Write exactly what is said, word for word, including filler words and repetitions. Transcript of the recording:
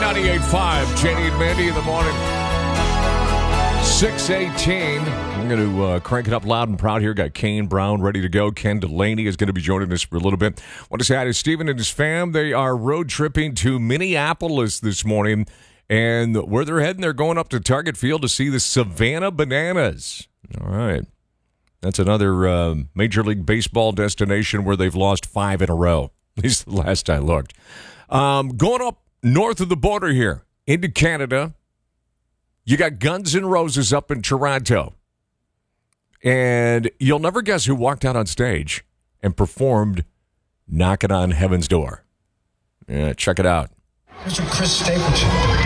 ninety-eight point five, Janie and Mandy in the morning. six eighteen. I'm going to uh, crank it up loud and proud here. Got Kane Brown ready to go. Ken Delaney is going to be joining us for a little bit. Want to say hi to Stephen and his fam. They are road tripping to Minneapolis this morning. And where they're heading, they're going up to Target Field to see the Savannah Bananas. All right. That's another uh, Major League Baseball destination where they've lost five in a row. At least the last I looked. Um, going up north of the border here into Canada, you got Guns N' Roses up in Toronto. And you'll never guess who walked out on stage and performed Knocking on Heaven's Door. Yeah, check it out. Mister Chris Stapleton.